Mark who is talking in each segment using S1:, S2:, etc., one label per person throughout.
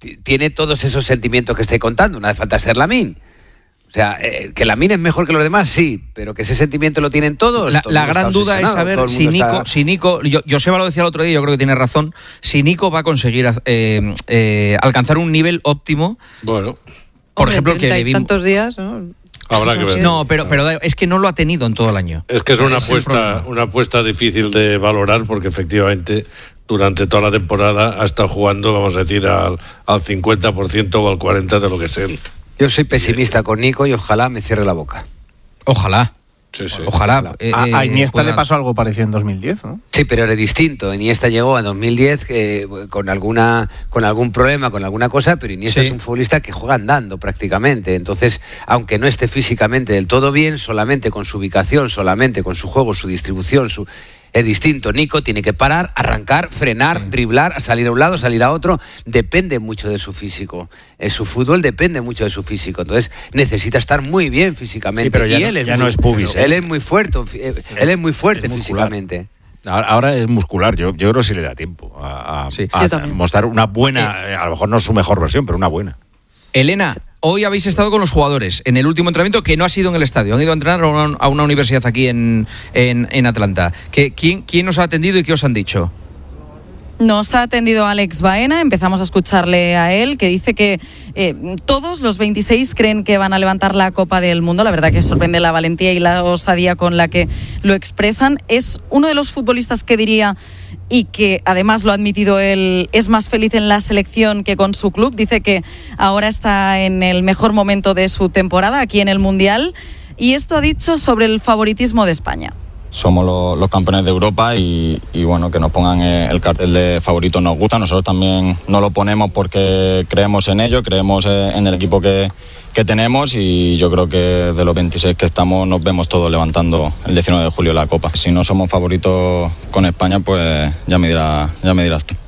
S1: tiene todos esos sentimientos que estoy contando. No hace falta ser Lamine. O sea, que Lamine es mejor que los demás, sí, pero que ese sentimiento lo tienen todos.
S2: La gran duda es saber si Nico, Joseba lo decía el otro día, yo creo que tiene razón, si Nico va a conseguir alcanzar un nivel óptimo.
S3: Bueno.
S2: Por ejemplo, que
S4: hay tantos días, ¿no?
S3: Habrá que ver.
S2: No, pero es que no lo ha tenido en todo el año.
S3: Es que es una apuesta difícil de valorar, porque efectivamente durante toda la temporada ha estado jugando, vamos a decir, al 50% o al 40% de lo que es él.
S1: Yo soy pesimista con Nico y ojalá me cierre la boca.
S2: Ojalá.
S3: Sí.
S2: Ojalá.
S5: A Iniesta le pasó algo parecido en 2010, ¿no?
S1: Sí, pero era distinto. Iniesta llegó en 2010 con algún problema, con alguna cosa, pero Iniesta es un futbolista que juega andando prácticamente. Entonces, aunque no esté físicamente del todo bien, solamente con su ubicación, solamente con su juego, su distribución, es distinto. Nico tiene que parar, arrancar, frenar, driblar, salir a un lado, salir a otro. Depende mucho de su físico. Su fútbol depende mucho de su físico. Entonces necesita estar muy bien físicamente.
S6: Sí, pero ya no es pubis.
S1: Él es muy fuerte. Él es muy fuerte físicamente.
S6: Ahora es muscular. Yo creo que sí le da tiempo a mostrar una buena. A lo mejor no es su mejor versión, pero una buena.
S2: Elena, hoy habéis estado con los jugadores en el último entrenamiento, que no ha sido en el estadio. Han ido a entrenar a una universidad aquí en Atlanta. ¿Quién os ha atendido y qué os han dicho?
S7: Nos ha atendido Alex Baena, empezamos a escucharle a él, que dice que todos los 26 creen que van a levantar la Copa del Mundo. La verdad que sorprende la valentía y la osadía con la que lo expresan. Es uno de los futbolistas que diría, y que además lo ha admitido él, es más feliz en la selección que con su club. Dice que ahora está en el mejor momento de su temporada aquí en el Mundial. Y esto ha dicho sobre el favoritismo de España.
S8: Somos los campeones de Europa y bueno, que nos pongan el cartel de favorito nos gusta. Nosotros también no lo ponemos porque creemos en ello, creemos en el equipo que tenemos, y yo creo que de los 26 que estamos nos vemos todos levantando el 19 de julio la Copa. Si no somos favoritos con España, pues ya me dirás tú.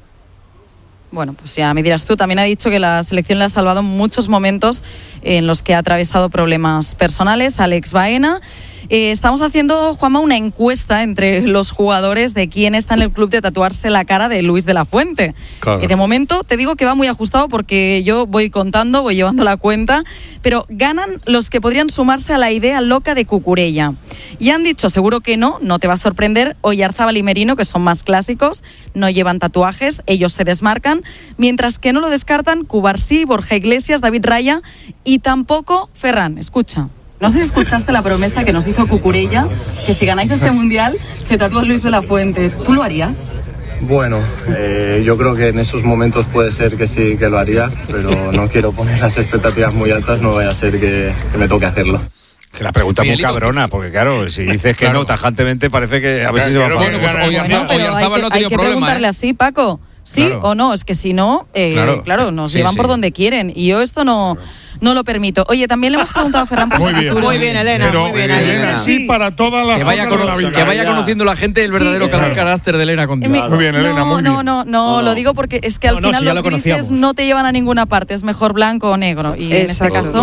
S7: Bueno, pues ya me dirás tú. También ha dicho que la selección le ha salvado muchos momentos en los que ha atravesado problemas personales. Alex Baena. Estamos haciendo, Juanma, una encuesta entre los jugadores de quién está en el club de tatuarse la cara de Luis de la Fuente. Claro. De momento te digo que va muy ajustado porque yo voy contando, voy llevando la cuenta, pero ganan los que podrían sumarse a la idea loca de Cucurella. Y han dicho, seguro que no te va a sorprender, Oyarzábal y Merino, que son más clásicos, no llevan tatuajes, ellos se desmarcan, mientras que no lo descartan Cubarsí, Borja Iglesias, David Raya y tampoco Ferran. Escucha. No sé si escuchaste la promesa que nos hizo Cucurella, que si ganáis este Mundial se tatúa Luis de la Fuente. ¿Tú lo harías?
S9: Bueno, yo creo que en esos momentos puede ser que sí que lo haría, pero no quiero poner las expectativas muy altas, no vaya a ser que me toque hacerlo.
S6: Que la pregunta es muy cabrona, porque claro, si dices que no tajantemente parece que a ver si se va a
S2: Bueno, pues Oyarzábal no ha tenido
S7: hay que
S2: problema.
S7: Preguntarle así, Paco. ¿Sí o no? Es que si no, claro, nos llevan por donde quieren. Y yo esto no lo permito. Oye, también le hemos preguntado a Ferran por su futuro.
S4: Muy bien, Elena.
S10: Pero muy bien, Elena, sí, para todas las cosas de la vida.
S2: Que vaya conociendo la gente el verdadero carácter de Elena contigo.
S10: Muy bien, Elena, muy bien.
S7: No, lo digo porque es que al final los grises no te llevan a ninguna parte. Es mejor blanco o negro. Y en este caso,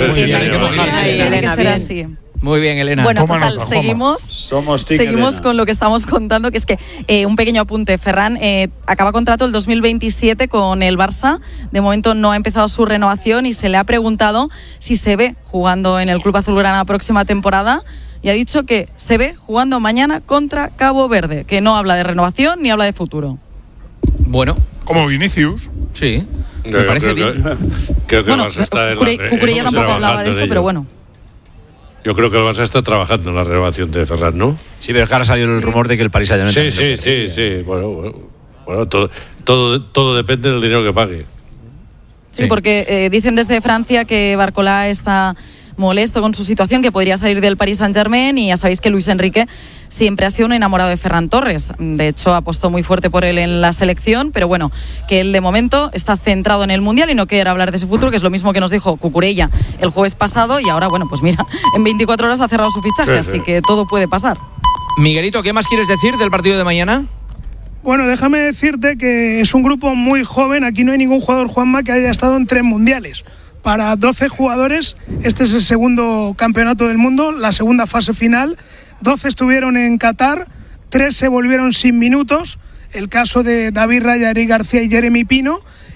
S7: tiene que ser así.
S2: Muy bien, Elena.
S7: Bueno, total, seguimos con lo que estamos contando, que es que un pequeño apunte. Ferran acaba contrato el 2027 con el Barça. De momento no ha empezado su renovación y se le ha preguntado si se ve jugando en el Club Azulgrana la próxima temporada. Y ha dicho que se ve jugando mañana contra Cabo Verde, que no habla de renovación ni habla de futuro.
S2: Bueno.
S10: Como Vinicius.
S2: Sí, me parece bien.
S3: Creo que
S7: bueno, Cucurella tampoco hablaba de eso, pero bueno.
S3: Yo creo que el Barça está trabajando en la renovación de Ferran, ¿no?
S6: Sí, pero es que ahora salió el rumor de que el París haya
S3: Sí. Bueno, todo depende del dinero que pague.
S7: Sí, porque dicen desde Francia que Barcola está molesto con su situación, que podría salir del Paris Saint-Germain, y ya sabéis que Luis Enrique siempre ha sido un enamorado de Ferran Torres. De hecho, apostó muy fuerte por él en la selección, pero bueno, que él de momento está centrado en el Mundial y no quiere hablar de su futuro, que es lo mismo que nos dijo Cucurella el jueves pasado, y ahora, bueno, pues mira, en 24 horas ha cerrado su fichaje, así que todo puede pasar.
S2: Miguelito, ¿qué más quieres decir del partido de mañana?
S11: Bueno, déjame decirte que es un grupo muy joven. Aquí no hay ningún jugador, Juanma, que haya estado en 3 mundiales. Para 12 jugadores, este es el segundo campeonato del mundo, la segunda fase final. 12 estuvieron en Qatar, 3 se volvieron sin minutos. El caso de David Raya, Eric García y Jeremy Pino.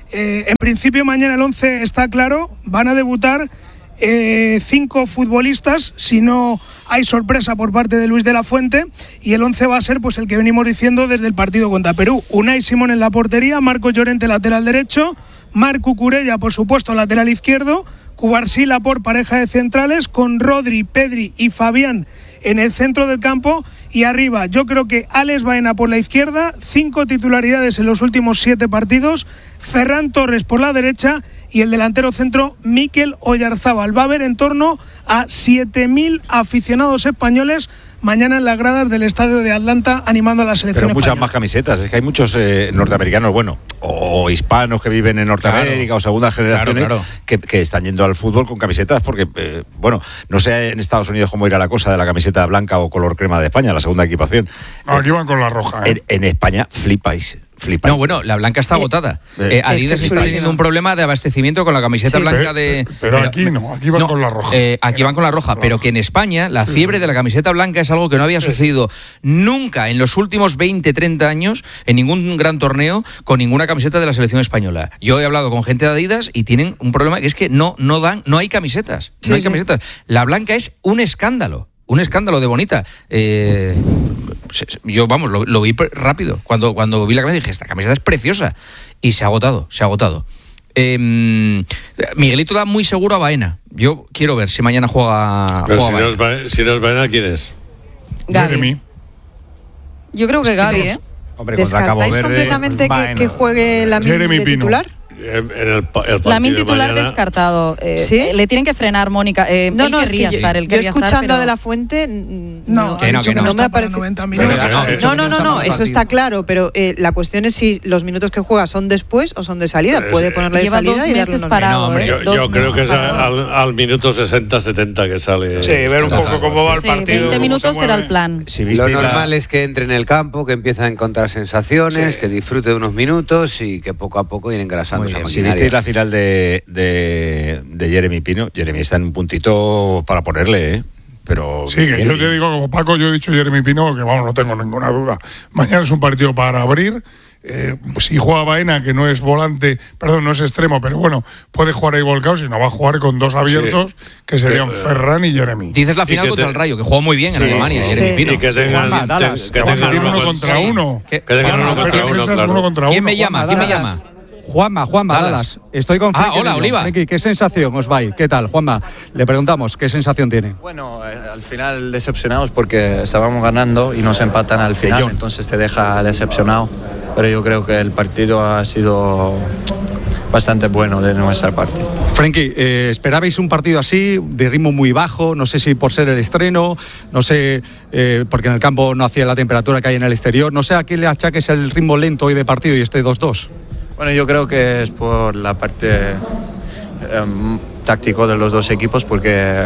S11: En principio mañana el 11 está claro, van a debutar 5 futbolistas, si no hay sorpresa por parte de Luis de la Fuente, y el 11 va a ser pues el que venimos diciendo desde el partido contra Perú. Unai Simón en la portería, Marco Llorente lateral derecho, Marc Cucurella por supuesto lateral izquierdo, Cubarsí por pareja de centrales, con Rodri, Pedri y Fabián en el centro del campo, y arriba yo creo que Alex Baena por la izquierda, 5 titularidades en los últimos 7 partidos, Ferran Torres por la derecha y el delantero centro Mikel Oyarzábal. Va a haber en torno a 7.000 aficionados españoles mañana en las gradas del estadio de Atlanta animando a la selección
S6: española. Pero muchas
S11: española.
S6: más camisetas, es que hay muchos norteamericanos, o hispanos que viven en Norteamérica, o segundas generaciones, que están yendo al fútbol con camisetas porque, no sé en Estados Unidos cómo irá la cosa de la camiseta blanca o color crema de España, la segunda equipación.
S10: No, aquí van con la roja.
S6: En España flipáis.
S2: No, bueno, la blanca está agotada. Adidas está teniendo un problema de abastecimiento con la camiseta blanca de...
S10: Pero aquí no, aquí van con la roja.
S2: Aquí van con la roja, pero que en España la fiebre de la camiseta blanca es algo que no había sucedido nunca en los últimos 20, 30 años en ningún gran torneo con ninguna camiseta de la selección española. Yo he hablado con gente de Adidas y tienen un problema que es que no hay camisetas. No hay camisetas. La blanca es un escándalo de bonita. Yo, lo vi rápido. Cuando vi la camiseta dije, esta camiseta es preciosa. Y se ha agotado. Miguelito da muy seguro a Baena. Yo quiero ver si mañana juega Baena.
S3: Si no es Baena, ¿quién es?
S11: Gavi.
S7: Yo creo que Gavi, ¿eh?
S6: Hombre, contra Cabo Verde,
S4: completamente que juegue la de titular?
S3: El
S7: Lamin titular descartado.
S4: ¿Sí?
S7: Le tienen que frenar, Mónica.
S4: No,
S7: querría estar. Él
S4: yo
S7: quería
S4: escuchando
S7: estar, pero...
S4: de la Fuente
S11: no
S4: me ha parecido. No, eso está claro, pero la cuestión es si los minutos que juega son después o son de salida. Puede ponerle de salida
S7: 2
S4: y
S7: meses parado.
S3: Yo creo que es al minuto 60-70 que sale.
S10: Sí, ver un poco cómo va el partido.
S7: 20 minutos será el plan.
S1: Lo normal es que entre en el campo, que empiece a encontrar sensaciones, que disfrute de unos minutos y que poco a poco ir engrasando.
S6: Si visteis la final de Jeremy Pino, Jeremy está en un puntito para ponerle, pero...
S10: Sí, que yo te digo, como Paco, yo he dicho Jeremy Pino, que no tengo ninguna duda. Mañana es un partido para abrir. Si juega Baena, que no es volante, no es extremo, pero puede jugar ahí volcado, si no va a jugar con 2 abiertos, que serían Ferran y Jeremy.
S2: Dices la final contra el Rayo, que jugó muy bien en Alemania, Jeremy Pino.
S3: Y que tengan
S10: uno contra uno. Que tengan uno contra uno.
S2: ¿Quién me llama?
S12: Juanma, Dallas. Estoy con Frenkie.
S2: Hola, Oliva.
S12: Frenkie, ¿qué sensación os va? ¿Qué tal, Juanma? Le preguntamos, ¿qué sensación tiene?
S13: Bueno, al final decepcionados porque estábamos ganando y nos empatan al final, entonces te deja decepcionado. Pero yo creo que el partido ha sido bastante bueno de nuestra parte.
S12: Frenkie, ¿esperabais un partido así, de ritmo muy bajo? No sé si por ser el estreno, no sé, porque en el campo no hacía la temperatura que hay en el exterior. No sé a qué le achaques el ritmo lento hoy de partido y este 2-2.
S13: Bueno, yo creo que es por la parte táctico de los dos equipos, porque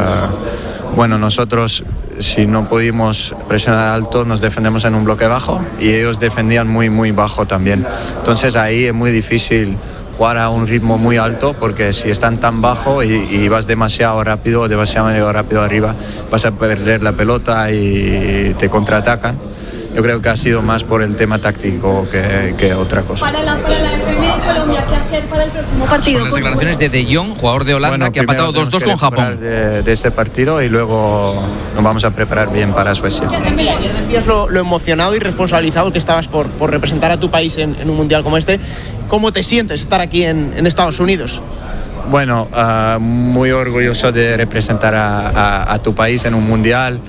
S13: nosotros si no pudimos presionar alto nos defendemos en un bloque bajo y ellos defendían muy muy bajo también. Entonces ahí es muy difícil jugar a un ritmo muy alto, porque si están tan bajo y vas demasiado rápido arriba, vas a perder la pelota y te contraatacan. Yo creo que ha sido más por el tema táctico que otra cosa.
S14: Para la FM de Colombia, ¿qué hacer para el próximo partido?
S2: Son las declaraciones de De Jong, jugador de Holanda, que ha empatado 2-2 con Japón.
S13: De este partido y luego nos vamos a preparar bien para Suecia.
S15: Ayer decías lo emocionado y responsabilizado que estabas por representar a tu país en un mundial como este. ¿Cómo te sientes estar aquí en Estados Unidos?
S13: Bueno, muy orgulloso de representar a tu país en un mundial.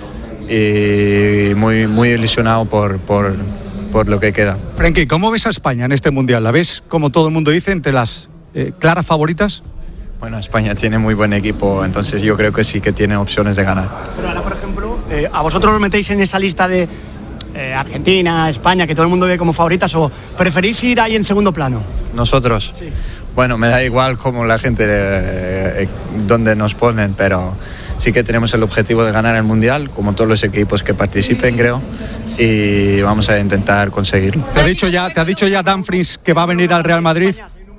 S13: Y muy, muy ilusionado por lo que queda.
S12: Frenkie, ¿cómo ves a España en este mundial? ¿La ves, como todo el mundo dice, entre las claras favoritas?
S13: Bueno, España tiene muy buen equipo, entonces yo creo que sí que tiene opciones de ganar.
S16: Pero ahora, por ejemplo, ¿a vosotros os metéis en esa lista de Argentina, España, que todo el mundo ve como favoritas, o preferís ir ahí en segundo plano?
S13: ¿Nosotros?
S16: Sí.
S13: Bueno, me da igual como la gente donde nos ponen, pero sí que tenemos el objetivo de ganar el Mundial, como todos los equipos que participen, creo, y vamos a intentar conseguirlo.
S12: ¿Te ha dicho ya Dumfries que va a venir al Real Madrid?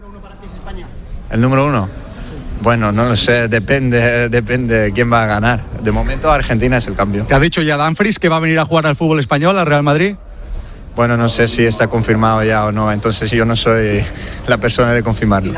S13: ¿El número 1? Bueno, no lo sé, depende de quién va a ganar. De momento Argentina es el cambio.
S12: ¿Te ha dicho ya Dumfries que va a venir a jugar al fútbol español, al Real Madrid?
S13: Bueno, no sé si está confirmado ya o no, entonces yo no soy la persona de confirmarlo.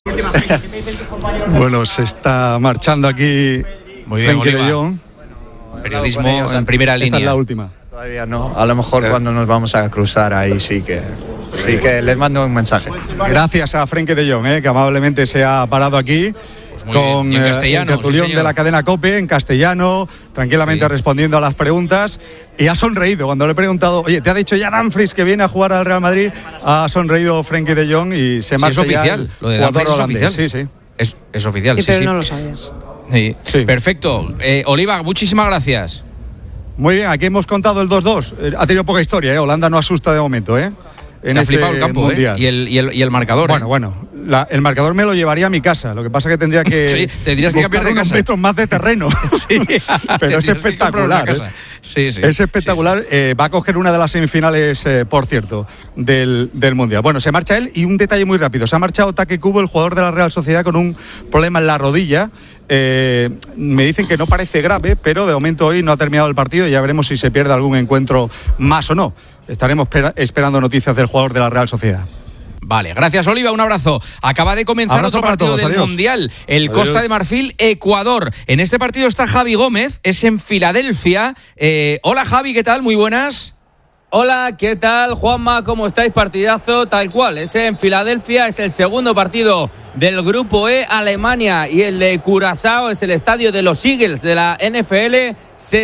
S12: Bueno, se está marchando aquí Frenkie de Jong.
S2: Periodismo en primera línea.
S12: Esta es la última.
S13: Todavía no, a lo mejor cuando nos vamos a cruzar ahí sí que les mando un mensaje.
S12: Gracias a Frenkie de Jong, que amablemente se ha parado aquí. Con el tertulión de la cadena COPE en castellano, tranquilamente respondiendo a las preguntas, y ha sonreído cuando le he preguntado, oye, ¿te ha dicho ya Dumfries que viene a jugar al Real Madrid? Ha sonreído Frenkie de Jong y se marcha.
S2: Es oficial, lo de Dumfries es oficial.
S12: Sí.
S2: Es oficial, sí.
S4: Pero no lo sabías.
S2: Sí. Perfecto. Oliva, muchísimas gracias.
S12: Muy bien, aquí hemos contado el 2-2. Ha tenido poca historia, Holanda no asusta de momento, en
S2: ha flipado el campo,
S12: mundial.
S2: Y el marcador.
S12: Bueno. El marcador me lo llevaría a mi casa. Lo que pasa es que tendría que
S2: tendrías que cambiar de
S12: unos
S2: casa.
S12: Metros más de terreno. Pero es espectacular.
S2: Sí.
S12: Es espectacular. Va a coger una de las semifinales, por cierto, del Mundial. Bueno, se marcha él, y un detalle muy rápido. Se ha marchado Take Kubo, el jugador de la Real Sociedad, con un problema en la rodilla. Me dicen que no parece grave, pero de momento hoy no ha terminado el partido y ya veremos si se pierde algún encuentro más o no. Estaremos esperando noticias del jugador de la Real Sociedad.
S2: Vale, gracias Oliva, un abrazo. Acaba de comenzar otro partido del Mundial, el Costa de Marfil, Ecuador. En este partido está Javi Gómez, es en Filadelfia. Hola Javi, ¿qué tal? Muy buenas.
S17: Hola, ¿qué tal, Juanma? ¿Cómo estáis? Partidazo tal cual. Es en Filadelfia, es el segundo partido del Grupo E. Alemania y el de Curazao es el estadio de los Eagles de la NFL.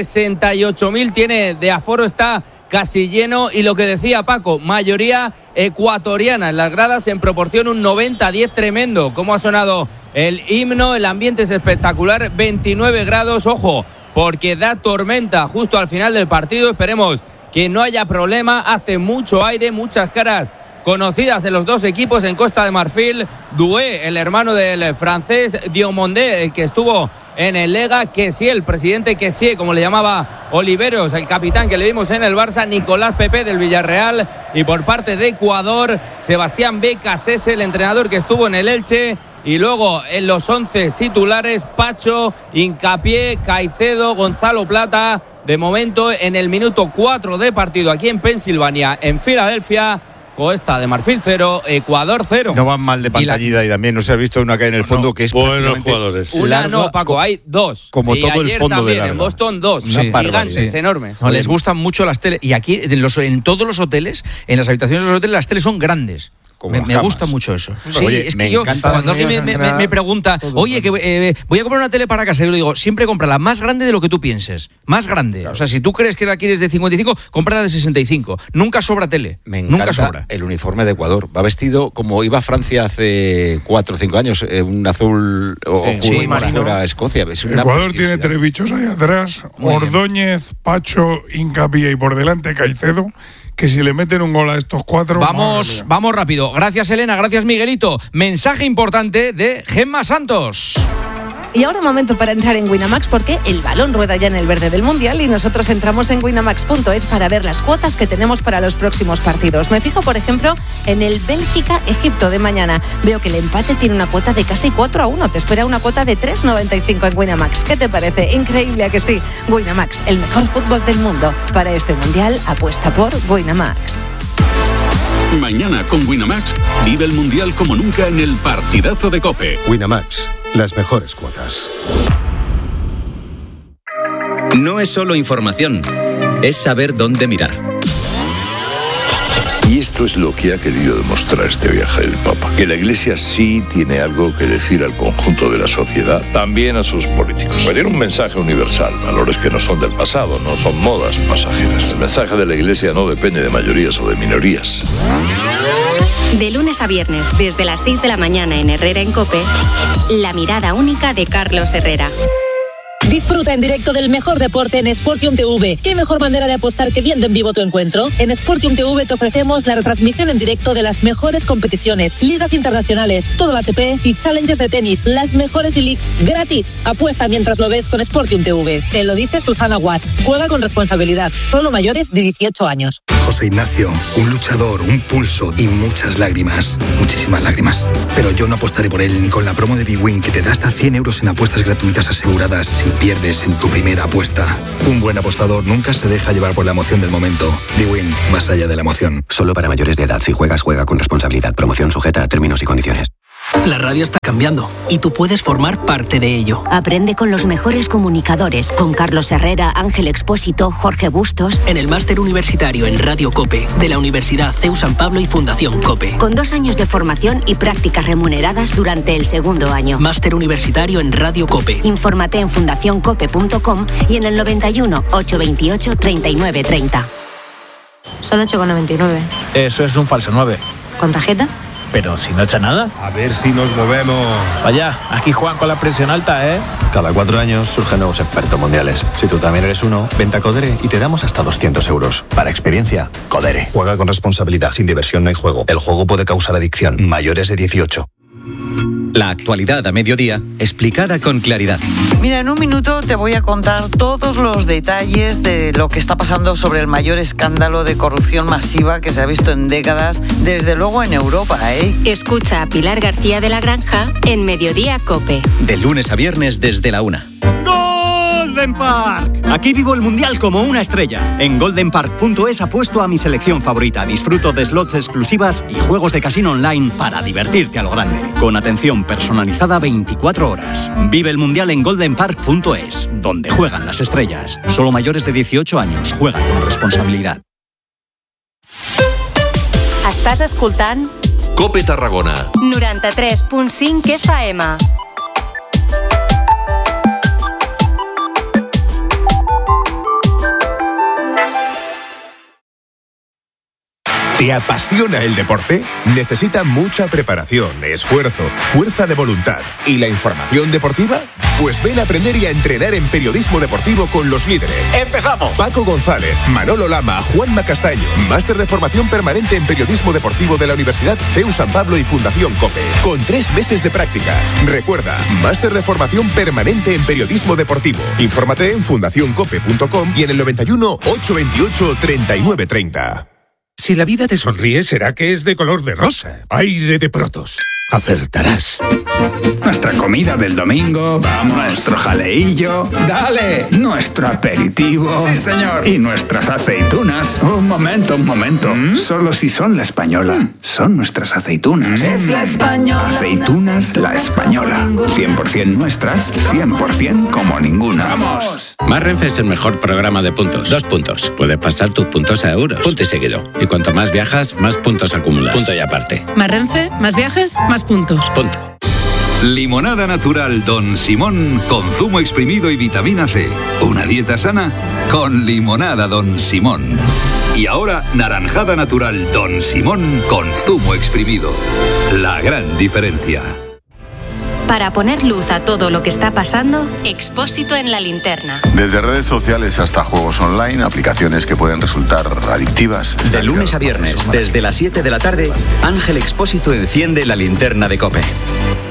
S17: 68.000 tiene de aforo, está casi lleno, y lo que decía Paco, mayoría ecuatoriana en las gradas, en proporción un 90-10 tremendo. Cómo ha sonado el himno, el ambiente es espectacular, 29 grados, ojo, porque da tormenta justo al final del partido, esperemos que no haya problema, hace mucho aire, muchas caras conocidas en los dos equipos en Costa de Marfil. Doué, el hermano del francés, Diomondé, el que estuvo en el Lega, Kessié, el presidente Kessié, como le llamaba Oliveros, el capitán que le vimos en el Barça, Nicolás Pepe del Villarreal, y por parte de Ecuador, Sebastián Becasese, el entrenador que estuvo en el Elche, y luego en los 11 titulares, Pacho, Hincapié, Caicedo, Gonzalo Plata. De momento, en el minuto 4 de partido aquí en Pensilvania, en Filadelfia, Costa de Marfil 0, Ecuador 0.
S6: No van mal de pantallida, y también no se ha visto una que hay en el fondo que es
S3: buenos jugadores.
S17: Una no, Paco, hay dos.
S6: Como
S17: y
S6: todo el fondo
S17: también,
S6: de larga.
S17: En Boston 2, gigantes, enormes.
S2: No, les gustan mucho las teles, y aquí en todos los hoteles, en las habitaciones de los hoteles, las teles son grandes. Me gusta mucho eso. Sí,
S6: oye,
S2: es que yo, cuando alguien me pregunta, oye, que voy a comprar una tele para casa, yo le digo, siempre compra la más grande de lo que tú pienses. Más grande. Claro. O sea, si tú crees que la quieres de 55, cómprala de 65. Nunca sobra tele. Nunca sobra.
S6: El uniforme de Ecuador. Va vestido como iba a Francia hace 4 o 5 años, un azul oscuro marino a Escocia.
S10: Ecuador tiene 3 bichos ahí atrás: Ordóñez, Pacho, Hincapié, y por delante Caicedo, que si le meten un gol a estos 4...
S2: Vamos rápido. Gracias, Elena. Gracias, Miguelito. Mensaje importante de Gemma Santos.
S18: Y ahora momento para entrar en Winamax, porque el balón rueda ya en el verde del Mundial y nosotros entramos en winamax.es para ver las cuotas que tenemos para los próximos partidos. Me fijo, por ejemplo, en el Bélgica-Egipto de mañana. Veo que el empate tiene una cuota de casi 4-1. Te espera una cuota de 3,95 en Winamax. ¿Qué te parece? Increíble, ¿a que sí? Winamax, el mejor fútbol del mundo. Para este Mundial, apuesta por Winamax.
S19: Mañana con Winamax vive el Mundial como nunca en el partidazo de COPE.
S20: Winamax, las mejores cuotas.
S21: No es solo información, es saber dónde mirar.
S22: Y esto es lo que ha querido demostrar este viaje del Papa, que la Iglesia sí tiene algo que decir al conjunto de la sociedad, también a sus políticos. Tiene un mensaje universal, valores que no son del pasado, no son modas pasajeras. El mensaje de la Iglesia no depende de mayorías o de minorías.
S23: De lunes a viernes, desde las 6 de la mañana en Herrera en COPE, la mirada única de Carlos Herrera.
S24: Disfruta en directo del mejor deporte en Sportium TV. ¿Qué mejor manera de apostar que viendo en vivo tu encuentro? En Sportium TV te ofrecemos la retransmisión en directo de las mejores competiciones, ligas internacionales, todo el ATP y challenges de tenis, las mejores e-leagues gratis. Apuesta mientras lo ves con Sportium TV. Te lo dice Susana Guas. Juega con responsabilidad. Solo mayores de 18 años.
S25: José Ignacio, un luchador, un pulso y muchas lágrimas. Muchísimas lágrimas. Pero yo no apostaré por él ni con la promo de Bwin, que te da hasta 100 euros en apuestas gratuitas aseguradas, sí, pierdes en tu primera apuesta. Un buen apostador nunca se deja llevar por la emoción del momento. bwin, más allá de la emoción.
S5: Solo para mayores de edad. Si juegas, juega con responsabilidad. Promoción sujeta a términos y condiciones.
S7: La radio está cambiando y tú puedes formar parte de ello.
S8: Aprende con los mejores comunicadores, con Carlos Herrera, Ángel Expósito, Jorge Bustos.
S7: En el máster universitario en Radio COPE de la Universidad CEU San Pablo y Fundación COPE.
S8: Con 2 años de formación y prácticas remuneradas durante el 2º año.
S7: Máster universitario en Radio COPE.
S8: Infórmate en fundacioncope.com y en el 91 828 3930.
S9: Son 8,99.
S11: Eso es un falso 9.
S9: ¿Con tarjeta?
S11: Pero si no echa nada.
S26: A ver si nos movemos.
S11: Vaya, aquí juegan con la presión alta, ¿eh?
S27: Cada 4 años surgen nuevos expertos mundiales. Si tú también eres uno, vente a Codere y te damos hasta 200 euros. Para experiencia, Codere. Juega con responsabilidad. Sin diversión no hay juego. El juego puede causar adicción. Mayores de 18.
S21: La actualidad a mediodía, explicada con claridad.
S28: Mira, en un minuto te voy a contar todos los detalles de lo que está pasando sobre el mayor escándalo de corrupción masiva que se ha visto en décadas, desde luego en Europa, ¿eh?
S23: Escucha a Pilar García de la Granja en Mediodía COPE.
S21: De lunes a viernes desde la 1.
S29: Golden Park. Aquí vivo el Mundial como una estrella. En goldenpark.es apuesto a mi selección favorita. Disfruto de slots exclusivas y juegos de casino online para divertirte a lo grande. Con atención personalizada 24 horas. Vive el Mundial en goldenpark.es, donde juegan las estrellas. Solo mayores de 18 años. Juega con responsabilidad.
S23: Estàs escoltant
S30: COPE Tarragona
S23: 93.5 FM.
S31: ¿Te apasiona el deporte? Necesita mucha preparación, esfuerzo, fuerza de voluntad y la información deportiva. Pues ven a aprender y a entrenar en periodismo deportivo con los líderes.
S29: ¡Empezamos!
S31: Paco González, Manolo Lama, Juanma Castaño. Máster de formación permanente en periodismo deportivo de la Universidad CEU San Pablo y Fundación COPE. Con 3 meses de prácticas. Recuerda, máster de formación permanente en periodismo deportivo. Infórmate en fundacioncope.com y en el 91 828 3930.
S20: Si la vida te sonríe, será que es de color de rosa. Aire de Protos. Acertarás.
S32: Nuestra comida del domingo, vamos, nuestro jaleillo, dale, nuestro aperitivo.
S29: Sí, señor.
S32: Y nuestras aceitunas. Un momento. Solo si son La Española. Son nuestras aceitunas.
S29: Es La Española.
S32: Aceitunas La Española. 100% nuestras, 100% como ninguna.
S29: ¡Vamos!
S33: Más Renfe es el mejor programa de puntos. 2 puntos. Puedes pasar tus puntos a euros. Punto y seguido. Y cuanto más viajas, más puntos acumulas. Punto y aparte.
S24: Más Renfe, más viajes, más puntos.
S33: Punto.
S34: Limonada natural Don Simón con zumo exprimido y vitamina C. Una dieta sana con limonada Don Simón. Y ahora naranjada natural Don Simón con zumo exprimido. La gran diferencia.
S23: Para poner luz a todo lo que está pasando, Expósito en la linterna.
S35: Desde redes sociales hasta juegos online, aplicaciones que pueden resultar adictivas.
S21: De lunes a viernes, desde las 7 de la tarde, Ángel Expósito enciende la linterna de COPE.